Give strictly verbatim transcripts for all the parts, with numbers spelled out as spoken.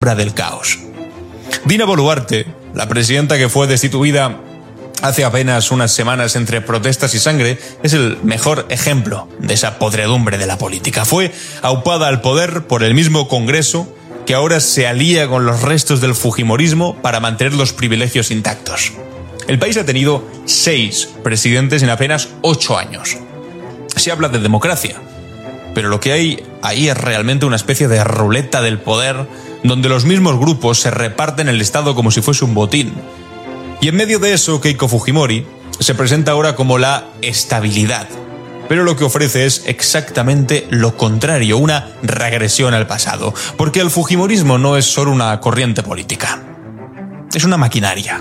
sombra del caos. Dina Boluarte, la presidenta que fue destituida hace apenas unas semanas entre protestas y sangre, es el mejor ejemplo de esa podredumbre de la política. Fue aupada al poder por el mismo Congreso que ahora se alía con los restos del fujimorismo para mantener los privilegios intactos. El país ha tenido seis presidentes en apenas ocho años. Se habla de democracia, pero lo que hay ahí es realmente una especie de ruleta del poder donde los mismos grupos se reparten el Estado como si fuese un botín. Y en medio de eso, Keiko Fujimori se presenta ahora como la estabilidad, pero lo que ofrece es exactamente lo contrario, una regresión al pasado, porque el fujimorismo no es solo una corriente política, es una maquinaria.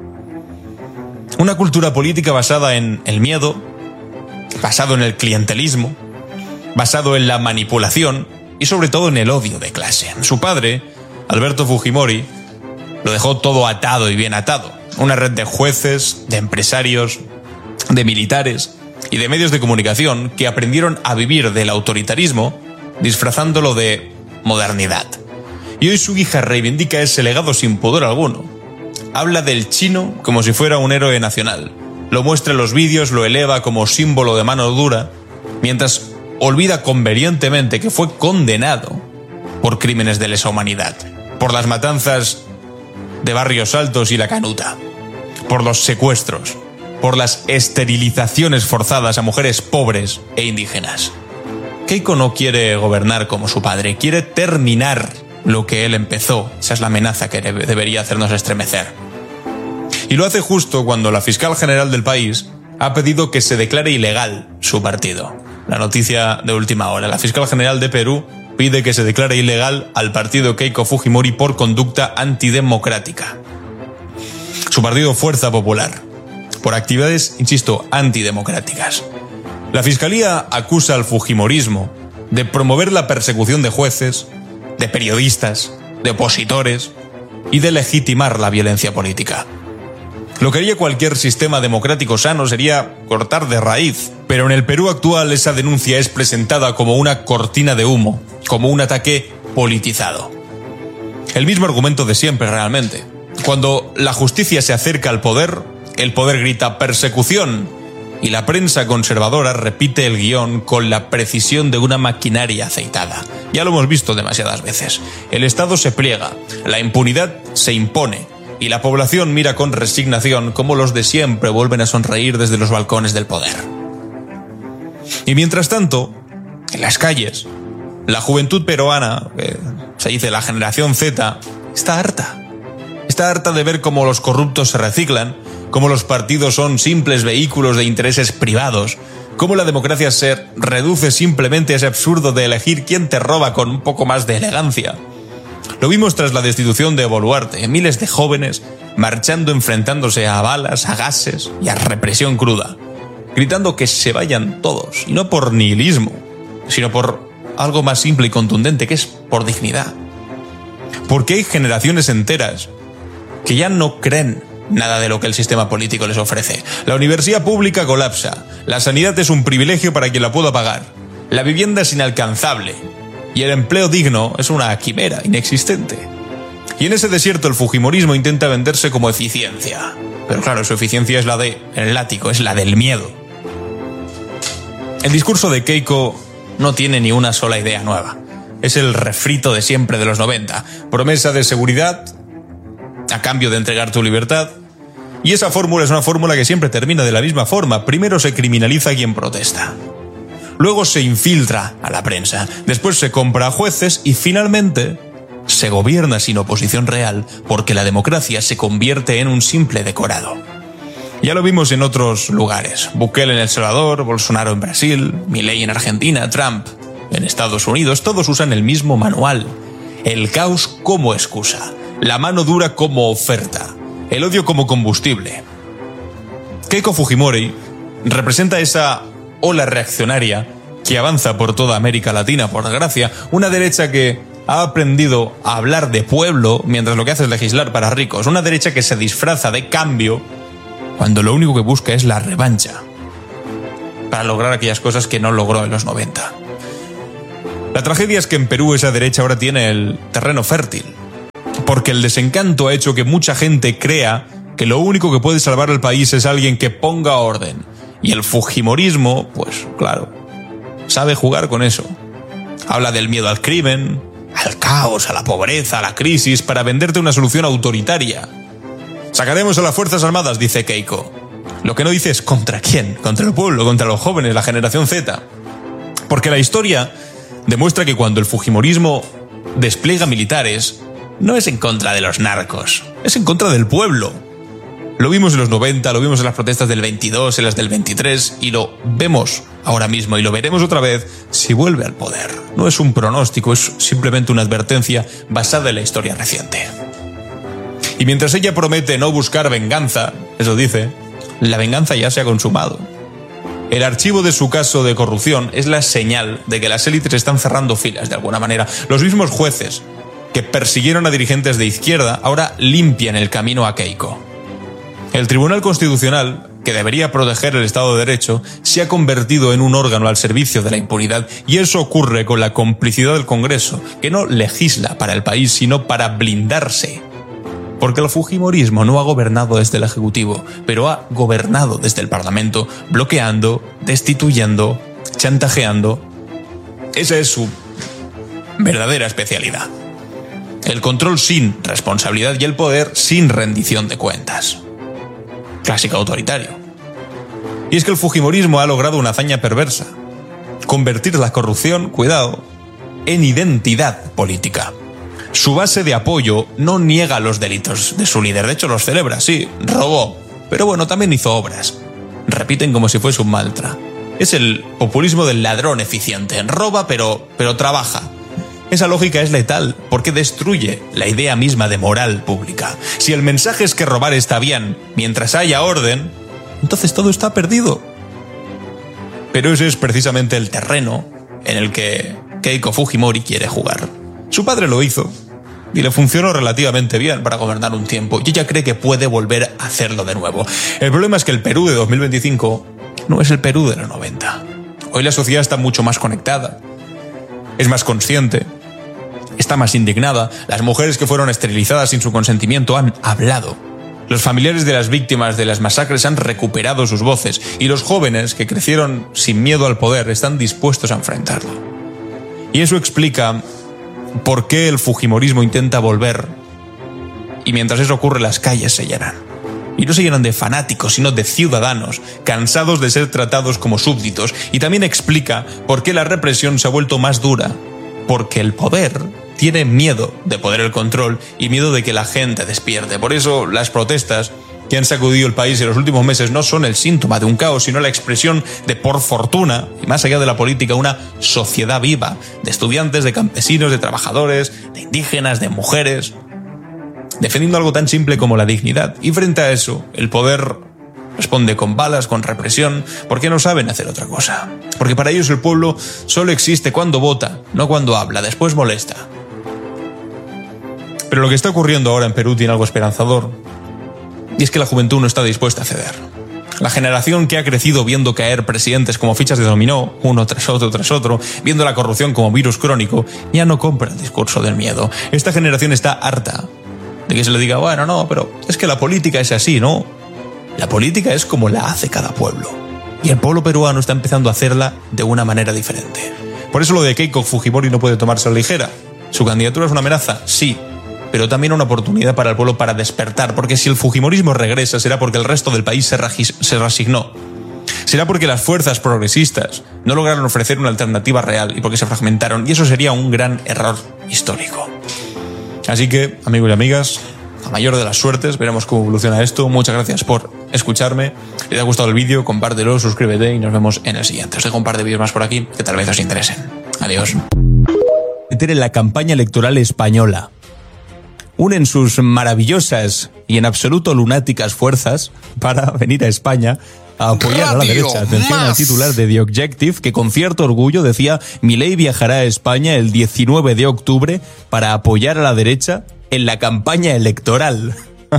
Una cultura política basada en el miedo, basado en el clientelismo, basado en la manipulación y sobre todo en el odio de clase. Su padre, Alberto Fujimori, lo dejó todo atado y bien atado. Una red de jueces, de empresarios, de militares y de medios de comunicación que aprendieron a vivir del autoritarismo disfrazándolo de modernidad. Y hoy su hija reivindica ese legado sin pudor alguno. Habla del chino como si fuera un héroe nacional. Lo muestra en los vídeos, lo eleva como símbolo de mano dura, mientras olvida convenientemente que fue condenado por crímenes de lesa humanidad, por las matanzas de Barrios Altos y La Canuta, por los secuestros, por las esterilizaciones forzadas a mujeres pobres e indígenas. Keiko no quiere gobernar como su padre, quiere terminar lo que él empezó. Esa es la amenaza que debería hacernos estremecer. Y lo hace justo cuando la fiscal general del país ha pedido que se declare ilegal su partido. La noticia de última hora. La fiscal general de Perú pide que se declare ilegal al partido Keiko Fujimori por conducta antidemocrática. Su partido Fuerza Popular, por actividades, insisto, antidemocráticas. La Fiscalía acusa al fujimorismo de promover la persecución de jueces, de periodistas, de opositores y de legitimar la violencia política. Lo que haría cualquier sistema democrático sano sería cortar de raíz, pero en el Perú actual esa denuncia es presentada como una cortina de humo, como un ataque politizado. El mismo argumento de siempre realmente. Cuando la justicia se acerca al poder, el poder grita persecución y la prensa conservadora repite el guión con la precisión de una maquinaria aceitada. Ya lo hemos visto demasiadas veces. El Estado se pliega, la impunidad se impone y la población mira con resignación cómo los de siempre vuelven a sonreír desde los balcones del poder. Y mientras tanto, en las calles, la juventud peruana, que se dice la generación Z, está harta. Está harta de ver cómo los corruptos se reciclan, cómo los partidos son simples vehículos de intereses privados, cómo la democracia se reduce simplemente a ese absurdo de elegir quién te roba con un poco más de elegancia. Lo vimos tras la destitución de Boluarte, miles de jóvenes marchando enfrentándose a balas, a gases y a represión cruda, gritando que se vayan todos, y no por nihilismo, sino por algo más simple y contundente, que es por dignidad. Porque hay generaciones enteras que ya no creen nada de lo que el sistema político les ofrece. La universidad pública colapsa, la sanidad es un privilegio para quien la pueda pagar, la vivienda es inalcanzable y el empleo digno es una quimera inexistente. Y en ese desierto el fujimorismo intenta venderse como eficiencia. Pero claro, su eficiencia es la de el látigo, es la del miedo. El discurso de Keiko no tiene ni una sola idea nueva. Es el refrito de siempre de los noventa. Promesa de seguridad a cambio de entregar tu libertad. Y esa fórmula es una fórmula que siempre termina de la misma forma. Primero se criminaliza a quien protesta. Luego se infiltra a la prensa. Después se compra a jueces y finalmente se gobierna sin oposición real porque la democracia se convierte en un simple decorado. Ya lo vimos en otros lugares. Bukele en El Salvador, Bolsonaro en Brasil, Milei en Argentina, Trump en Estados Unidos. Todos usan el mismo manual. El caos como excusa. La mano dura como oferta. El odio como combustible. Keiko Fujimori representa esa ola reaccionaria que avanza por toda América Latina, por desgracia. Una derecha que ha aprendido a hablar de pueblo mientras lo que hace es legislar para ricos. Una derecha que se disfraza de cambio cuando lo único que busca es la revancha para lograr aquellas cosas que no logró en los noventa. La tragedia es que en Perú esa derecha ahora tiene el terreno fértil. Porque el desencanto ha hecho que mucha gente crea que lo único que puede salvar al país es alguien que ponga orden. Y el fujimorismo, pues claro, sabe jugar con eso. Habla del miedo al crimen, al caos, a la pobreza, a la crisis, para venderte una solución autoritaria. Sacaremos a las Fuerzas Armadas, dice Keiko. Lo que no dice es ¿contra quién? Contra el pueblo, contra los jóvenes, la generación Z. Porque la historia demuestra que cuando el fujimorismo despliega militares, no es en contra de los narcos, es en contra del pueblo. Lo vimos en los noventa, lo vimos en las protestas del veintidós, en las del veintitrés, y lo vemos ahora mismo, y lo veremos otra vez si vuelve al poder. No es un pronóstico, es simplemente una advertencia basada en la historia reciente. Y mientras ella promete no buscar venganza, eso dice, la venganza ya se ha consumado. El archivo de su caso de corrupción es la señal de que las élites están cerrando filas de alguna manera. Los mismos jueces que persiguieron a dirigentes de izquierda ahora limpian el camino a Keiko. El Tribunal Constitucional, que debería proteger el Estado de Derecho, se ha convertido en un órgano al servicio de la impunidad, y eso ocurre con la complicidad del Congreso, que no legisla para el país, sino para blindarse. Porque el fujimorismo no ha gobernado desde el Ejecutivo, pero ha gobernado desde el Parlamento, bloqueando, destituyendo, chantajeando. Esa es su verdadera especialidad. El control sin responsabilidad y el poder sin rendición de cuentas. Clásico autoritario. Y es que el fujimorismo ha logrado una hazaña perversa: convertir la corrupción, cuidado, en identidad política. Su base de apoyo no niega los delitos de su líder, de hecho los celebra, sí, robó, pero bueno, también hizo obras. Repiten como si fuese un mantra. Es el populismo del ladrón eficiente, roba pero, pero trabaja. Esa lógica es letal porque destruye la idea misma de moral pública. Si el mensaje es que robar está bien mientras haya orden, entonces todo está perdido. Pero ese es precisamente el terreno en el que Keiko Fujimori quiere jugar. Su padre lo hizo y le funcionó relativamente bien para gobernar un tiempo, y ella cree que puede volver a hacerlo de nuevo. El problema es que el Perú de dos mil veinticinco no es el Perú de los noventa. Hoy la sociedad está mucho más conectada, es más consciente, está más indignada. Las mujeres que fueron esterilizadas sin su consentimiento han hablado. Los familiares de las víctimas de las masacres han recuperado sus voces, y los jóvenes que crecieron sin miedo al poder están dispuestos a enfrentarlo. Y eso explica por qué el fujimorismo intenta volver, y mientras eso ocurre las calles se llenan. Y no se llenan de fanáticos, sino de ciudadanos, cansados de ser tratados como súbditos. Y también explica por qué la represión se ha vuelto más dura. Porque el poder tiene miedo de poner el control y miedo de que la gente despierte. Por eso las protestas que han sacudido el país en los últimos meses no son el síntoma de un caos, sino la expresión de, por fortuna, y más allá de la política, una sociedad viva, de estudiantes, de campesinos, de trabajadores, de indígenas, de mujeres, defendiendo algo tan simple como la dignidad. Y frente a eso, el poder responde con balas, con represión, porque no saben hacer otra cosa. Porque para ellos el pueblo solo existe cuando vota, no cuando habla, después molesta. Pero lo que está ocurriendo ahora en Perú tiene algo esperanzador, y es que la juventud no está dispuesta a ceder. La generación que ha crecido viendo caer presidentes como fichas de dominó, uno tras otro tras otro, viendo la corrupción como virus crónico, ya no compra el discurso del miedo. Esta generación está harta de que se le diga, bueno, no, pero es que la política es así, ¿no? La política es como la hace cada pueblo, y el pueblo peruano está empezando a hacerla de una manera diferente. Por eso lo de Keiko Fujimori no puede tomarse a la ligera. ¿Su candidatura es una amenaza? Sí, pero también una oportunidad para el pueblo para despertar, porque si el fujimorismo regresa será porque el resto del país se, se resignó. Será porque las fuerzas progresistas no lograron ofrecer una alternativa real y porque se fragmentaron, y eso sería un gran error histórico. Así que, amigos y amigas, a mayor de las suertes, veremos cómo evoluciona esto. Muchas gracias por escucharme. Si te ha gustado el vídeo, compártelo, suscríbete y nos vemos en el siguiente. Os dejo un par de vídeos más por aquí que tal vez os interesen. Adiós. En la campaña electoral española unen sus maravillosas y en absoluto lunáticas fuerzas para venir a España a apoyar a la derecha. Atención al titular de The Objective, que con cierto orgullo decía: Milei viajará a España el diecinueve de octubre para apoyar a la derecha en la campaña electoral.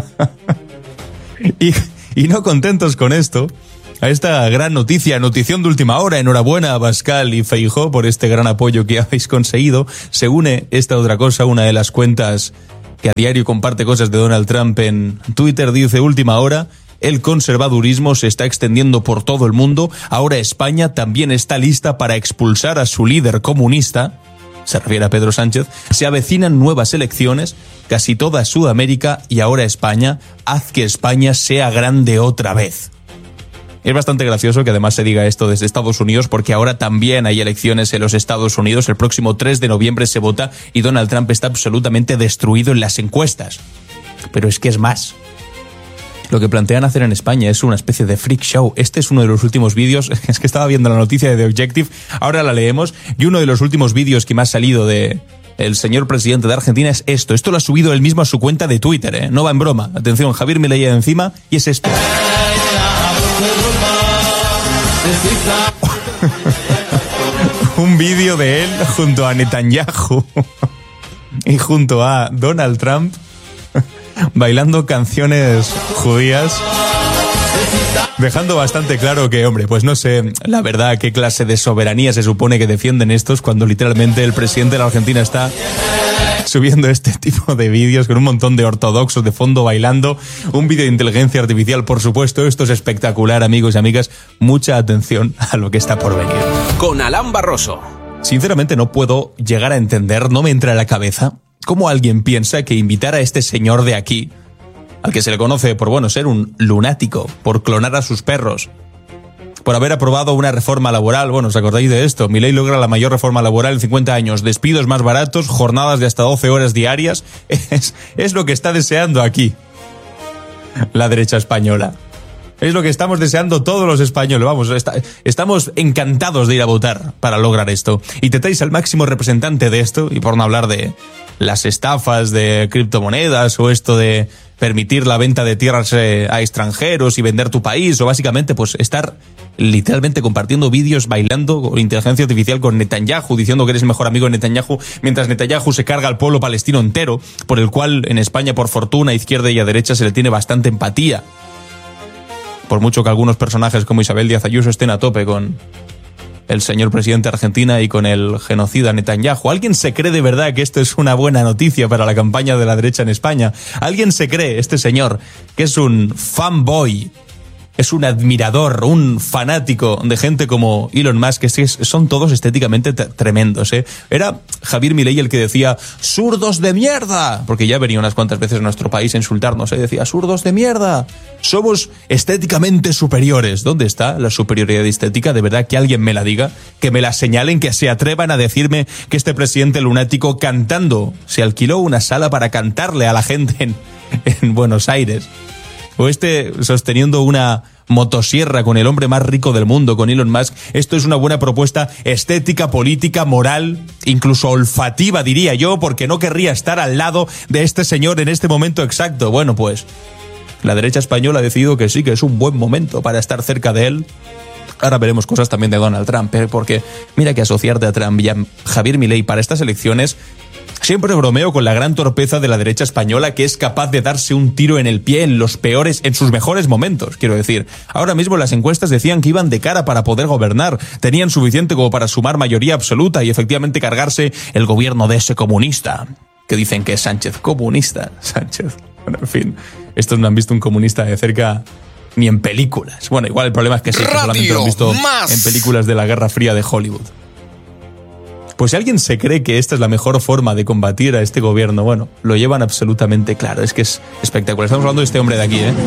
y, y no contentos con esto, a esta gran noticia, notición de última hora, enhorabuena a Abascal y Feijóo por este gran apoyo que habéis conseguido, se une esta otra cosa, una de las cuentas que a diario comparte cosas de Donald Trump en Twitter, dice: última hora, el conservadurismo se está extendiendo por todo el mundo, ahora España también está lista para expulsar a su líder comunista, se refiere a Pedro Sánchez, se avecinan nuevas elecciones, casi toda Sudamérica y ahora España, haz que España sea grande otra vez. Es bastante gracioso que además se diga esto desde Estados Unidos, porque ahora también hay elecciones en los Estados Unidos. El próximo tres de noviembre se vota y Donald Trump está absolutamente destruido en las encuestas. Pero es que es más. Lo que plantean hacer en España es una especie de freak show. Este es uno de los últimos vídeos, es que estaba viendo la noticia de The Objective, ahora la leemos, y uno de los últimos vídeos que me ha salido de el señor presidente de Argentina es esto. Esto lo ha subido él mismo a su cuenta de Twitter, ¿eh? No va en broma. Atención, Javier Milei encima, y es esto. Un vídeo de él junto a Netanyahu y junto a Donald Trump bailando canciones judías, dejando bastante claro que, hombre, pues no sé, la verdad, qué clase de soberanía se supone que defienden estos cuando literalmente el presidente de la Argentina está subiendo este tipo de vídeos con un montón de ortodoxos de fondo bailando, un vídeo de inteligencia artificial, por supuesto. Esto es espectacular, amigos y amigas. Mucha atención a lo que está por venir. Con Alan Barroso. Sinceramente no puedo llegar a entender, no me entra en la cabeza, cómo alguien piensa que invitar a este señor de aquí, al que se le conoce por, bueno, ser un lunático, por clonar a sus perros, por haber aprobado una reforma laboral. Bueno, ¿os acordáis de esto? Milei logra la mayor reforma laboral en cincuenta años, despidos más baratos, jornadas de hasta doce horas diarias. Es, es lo que está deseando aquí la derecha española. Es lo que estamos deseando todos los españoles. Vamos, está, estamos encantados de ir a votar para lograr esto. Y te traes al máximo representante de esto, y por no hablar de las estafas de criptomonedas o esto de permitir la venta de tierras eh, a extranjeros y vender tu país, o básicamente pues estar literalmente compartiendo vídeos bailando con inteligencia artificial con Netanyahu, diciendo que eres el mejor amigo de Netanyahu, mientras Netanyahu se carga al pueblo palestino entero, por el cual en España, por fortuna, a izquierda y a derecha se le tiene bastante empatía. Por mucho que algunos personajes como Isabel Díaz Ayuso estén a tope con el señor presidente de Argentina y con el genocida Netanyahu. ¿Alguien se cree de verdad que esto es una buena noticia para la campaña de la derecha en España? ¿Alguien se cree, este señor, que es un fanboy, es un admirador, un fanático de gente como Elon Musk, que son todos estéticamente tremendos, ¿eh? Era Javier Milei el que decía «¡zurdos de mierda!», porque ya venía unas cuantas veces a nuestro país a insultarnos, ¿eh? Decía «¡zurdos de mierda! Somos estéticamente superiores». ¿Dónde está la superioridad estética? De verdad, que alguien me la diga, que me la señalen, que se atrevan a decirme que este presidente lunático cantando, se alquiló una sala para cantarle a la gente en, en Buenos Aires. O este sosteniendo una motosierra con el hombre más rico del mundo, con Elon Musk. Esto es una buena propuesta estética, política, moral, incluso olfativa, diría yo, porque no querría estar al lado de este señor en este momento exacto. Bueno, pues la derecha española ha decidido que sí, que es un buen momento para estar cerca de él. Ahora veremos cosas también de Donald Trump, ¿eh? Porque mira que asociarte a Trump y a Javier Milei para estas elecciones. Siempre bromeo con la gran torpeza de la derecha española, que es capaz de darse un tiro en el pie en los peores, en sus mejores momentos, quiero decir. Ahora mismo las encuestas decían que iban de cara para poder gobernar, tenían suficiente como para sumar mayoría absoluta y efectivamente cargarse el gobierno de ese comunista, que dicen que es Sánchez. Comunista, Sánchez. Bueno, en fin, estos no han visto un comunista de cerca ni en películas. Bueno, igual el problema es que sí, que solamente lo han visto más en películas de la Guerra Fría de Hollywood. Pues si alguien se cree que esta es la mejor forma de combatir a este gobierno, bueno, lo llevan absolutamente claro. Es que es espectacular. Estamos hablando de este hombre de aquí, ¿eh?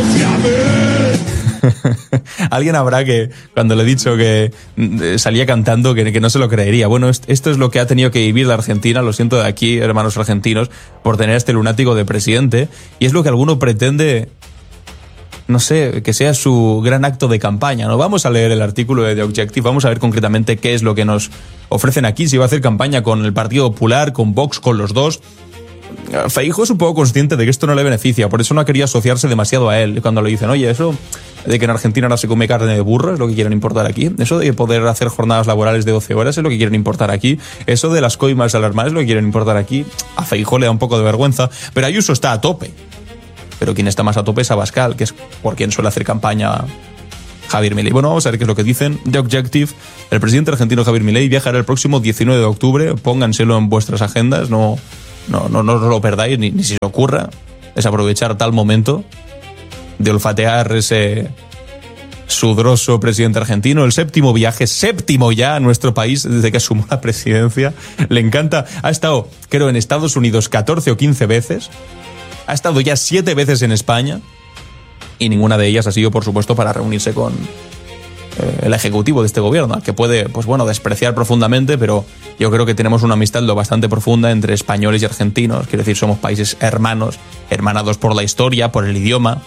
Alguien habrá que, cuando le he dicho que salía cantando, que, que no se lo creería. Bueno, esto es lo que ha tenido que vivir la Argentina, lo siento de aquí, hermanos argentinos, por tener a este lunático de presidente. Y es lo que alguno pretende, no sé, que sea su gran acto de campaña, ¿no? Vamos a leer el artículo de The Objective, vamos a ver concretamente qué es lo que nos ofrecen aquí, si va a hacer campaña con el Partido Popular, con Vox, con los dos. Feijóo es un poco consciente de que esto no le beneficia, por eso no ha querido asociarse demasiado a él. Cuando le dicen, oye, eso de que en Argentina ahora se come carne de burro es lo que quieren importar aquí, eso de poder hacer jornadas laborales de doce horas es lo que quieren importar aquí, eso de las coimas alarmadas es lo que quieren importar aquí. A Feijóo le da un poco de vergüenza, pero Ayuso está a tope. Pero quien está más a tope es Abascal, que es por quien suele hacer campaña Javier Milei. Bueno, vamos a ver qué es lo que dicen. The Objective: el presidente argentino Javier Milei viajará el próximo diecinueve de octubre. Pónganselo en vuestras agendas, no, no, no, no os lo perdáis, ni, ni si os ocurra, es aprovechar tal momento de olfatear ese sudoroso presidente argentino, el séptimo viaje, séptimo ya a nuestro país desde que asumió la presidencia. Le encanta, ha estado, creo, en Estados Unidos catorce o quince veces, ha estado ya siete veces en España y ninguna de ellas ha sido, por supuesto, para reunirse con eh, el ejecutivo de este gobierno, al que puede, pues bueno, despreciar profundamente, pero yo creo que tenemos una amistad lo bastante profunda entre españoles y argentinos, quiero decir, somos países hermanos, hermanados por la historia, por el idioma,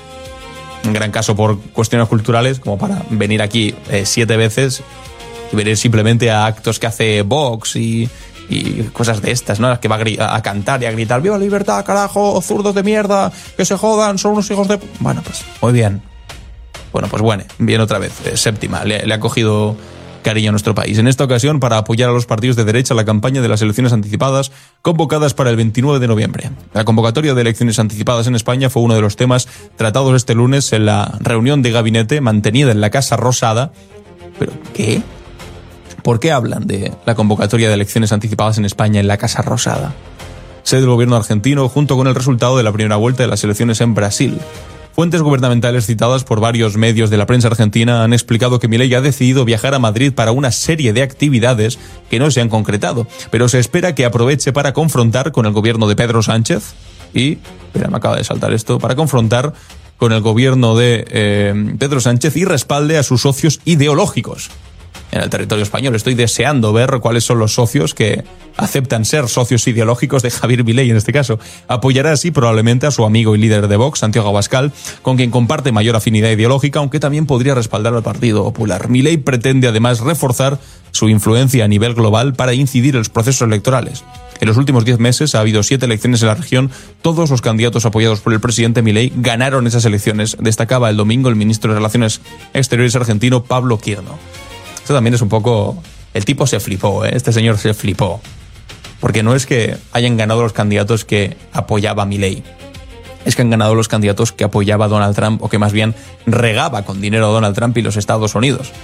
en gran caso por cuestiones culturales, como para venir aquí eh, siete veces y venir simplemente a actos que hace Vox y, y cosas de estas, ¿no? Que va a, a cantar y a gritar ¡viva la libertad, carajo! ¡Zurdos de mierda! ¡Que se jodan! ¡Son unos hijos de...! Bueno, pues muy bien. Bueno, pues bueno, bien otra vez. Eh, séptima. Le, le ha cogido cariño a nuestro país. En esta ocasión, para apoyar a los partidos de derecha en la campaña de las elecciones anticipadas convocadas para el veintinueve de noviembre. La convocatoria de elecciones anticipadas en España fue uno de los temas tratados este lunes en la reunión de gabinete mantenida en la Casa Rosada. ¿Pero qué? ¿Por qué hablan de la convocatoria de elecciones anticipadas en España en la Casa Rosada? Sede del gobierno argentino junto con el resultado de la primera vuelta de las elecciones en Brasil. Fuentes gubernamentales citadas por varios medios de la prensa argentina han explicado que Milei ha decidido viajar a Madrid para una serie de actividades que no se han concretado, pero se espera que aproveche para confrontar con el gobierno de Pedro Sánchez y, mira, me acaba de saltar esto, para confrontar con el gobierno de eh, Pedro Sánchez y respalde a sus socios ideológicos en el territorio español. Estoy deseando ver cuáles son los socios que aceptan ser socios ideológicos de Javier Milei en este caso. Apoyará así probablemente a su amigo y líder de Vox, Santiago Abascal, con quien comparte mayor afinidad ideológica, aunque también podría respaldar al Partido Popular. Milei pretende además reforzar su influencia a nivel global para incidir en los procesos electorales. En los últimos diez meses ha habido siete elecciones en la región. Todos los candidatos apoyados por el presidente Milei ganaron esas elecciones, destacaba el domingo el ministro de Relaciones Exteriores argentino, Pablo Quirno. Esto también es un poco... El tipo se flipó, ¿eh? Este señor se flipó. Porque no es que hayan ganado los candidatos que apoyaba a Milei. Es que han ganado los candidatos que apoyaba a Donald Trump, o que más bien regaba con dinero a Donald Trump y los Estados Unidos.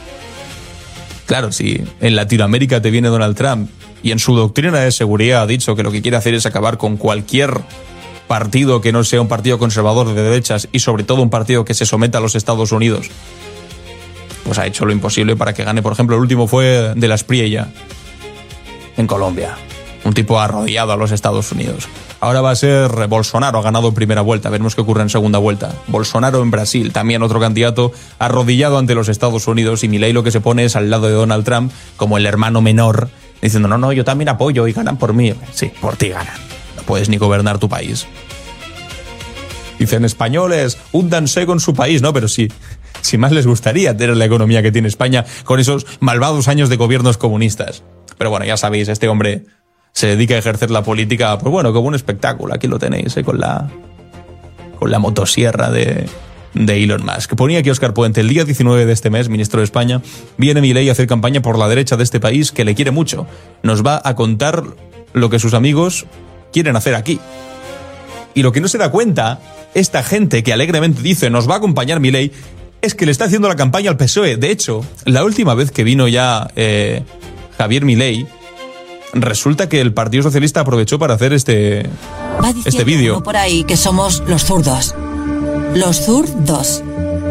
Claro, si en Latinoamérica te viene Donald Trump y en su doctrina de seguridad ha dicho que lo que quiere hacer es acabar con cualquier partido que no sea un partido conservador de derechas y sobre todo un partido que se someta a los Estados Unidos, pues ha hecho lo imposible para que gane. Por ejemplo, el último fue de la Espriella, en Colombia. Un tipo arrodillado a los Estados Unidos. Ahora va a ser Bolsonaro, ha ganado en primera vuelta. Veremos qué ocurre en segunda vuelta. Bolsonaro en Brasil, también otro candidato arrodillado ante los Estados Unidos. Y Milei lo que se pone es al lado de Donald Trump, como el hermano menor, diciendo, no, no, yo también apoyo y ganan por mí. Sí, por ti ganan. No puedes ni gobernar tu país. Dicen españoles, húndanse con su país, ¿no? Pero sí. Si más les gustaría tener la economía que tiene España con esos malvados años de gobiernos comunistas. Pero bueno, ya sabéis, este hombre se dedica a ejercer la política, pues bueno, como un espectáculo. Aquí lo tenéis, ¿eh? con la con la motosierra de, de Elon Musk. Ponía aquí Óscar Puente, el día diecinueve de este mes, ministro de España, viene Milei a hacer campaña por la derecha de este país que le quiere mucho. Nos va a contar lo que sus amigos quieren hacer aquí. Y lo que no se da cuenta, esta gente que alegremente dice nos va a acompañar Milei, es que le está haciendo la campaña al P S O E. De hecho, la última vez que vino ya eh, Javier Milei, resulta que el Partido Socialista aprovechó para hacer este, este vídeo. Por ahí que somos los zurdos. Los zurdos.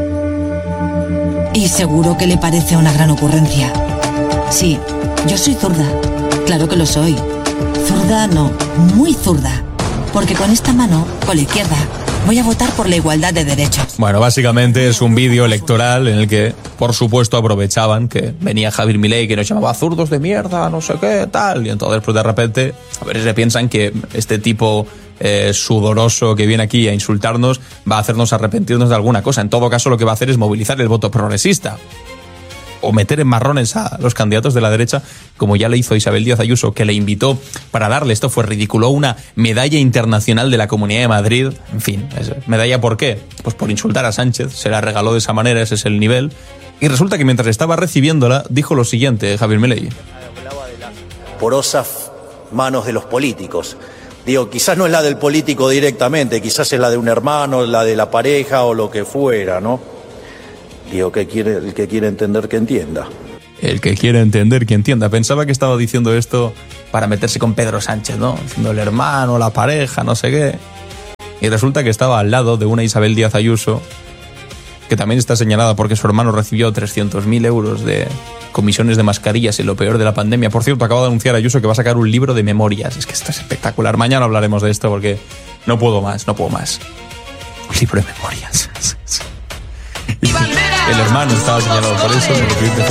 Y seguro que le parece una gran ocurrencia. Sí, yo soy zurda. Claro que lo soy. Zurda no, muy zurda. Porque con esta mano, con la izquierda, voy a votar por la igualdad de derechos. Bueno, básicamente es un vídeo electoral en el que, por supuesto, aprovechaban que venía Javier Milei, que nos llamaba zurdos de mierda, no sé qué, tal. Y entonces, pues de repente, a ver, se piensan que este tipo eh, sudoroso que viene aquí a insultarnos va a hacernos arrepentirnos de alguna cosa. En todo caso, lo que va a hacer es movilizar el voto progresista. O meter en marrones a los candidatos de la derecha, como ya le hizo Isabel Díaz Ayuso, que le invitó para darle, esto fue ridículo, una medalla internacional de la Comunidad de Madrid. En fin, ¿medalla por qué? Pues por insultar a Sánchez, se la regaló de esa manera, ese es el nivel. Y resulta que mientras estaba recibiéndola, dijo lo siguiente, Javier Milei. Hablaba de las porosas manos de los políticos. Digo, quizás no es la del político directamente, quizás es la de un hermano, la de la pareja o lo que fuera, ¿no? Digo, que quiere, el que quiere entender, que entienda. El que quiera entender, que entienda. Pensaba que estaba diciendo esto para meterse con Pedro Sánchez, ¿no? Siendo el hermano, la pareja, no sé qué. Y resulta que estaba al lado de una Isabel Díaz Ayuso, que también está señalada porque su hermano recibió trescientos mil euros de comisiones de mascarillas en lo peor de la pandemia. Por cierto, acaba de anunciar Ayuso que va a sacar un libro de memorias. Es que esto es espectacular. Mañana hablaremos de esto porque no puedo más, no puedo más. Un libro de memorias. El hermano estaba señalado por eso.